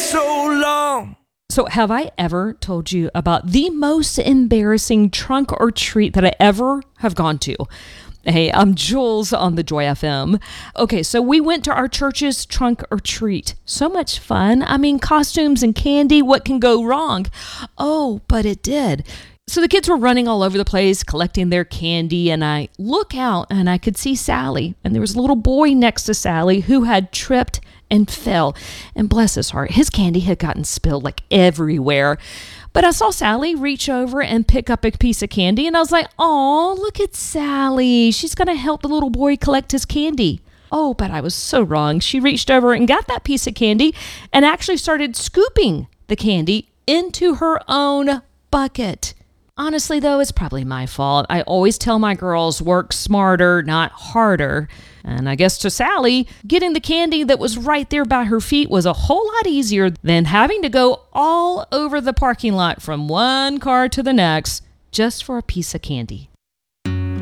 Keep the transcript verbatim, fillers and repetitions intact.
so long. So have I ever told you about the most embarrassing trunk or treat that I ever have gone to? Hey, I'm Jules on the Joy F M. Okay, so we went to our church's trunk or treat. So much fun. I mean, costumes and candy, what can go wrong? Oh, but it did. So the kids were running all over the place, collecting their candy, and I look out and I could see Sally. And there was a little boy next to Sally who had tripped and fell. And bless his heart, his candy had gotten spilled like everywhere. But I saw Sally reach over and pick up a piece of candy, and I was like, oh, look at Sally. She's going to help the little boy collect his candy. Oh, but I was so wrong. She reached over and got that piece of candy and actually started scooping the candy into her own bucket. Honestly, though, it's probably my fault. I always tell my girls, work smarter, not harder. And I guess to Sally, getting the candy that was right there by her feet was a whole lot easier than having to go all over the parking lot from one car to the next just for a piece of candy.